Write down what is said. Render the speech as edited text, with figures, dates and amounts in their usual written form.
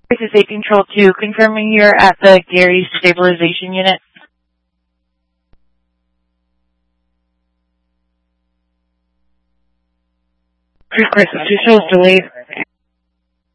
This is 8 Control 2, confirming you're at the Gary Stabilization Unit. Chris, 2 shows delayed.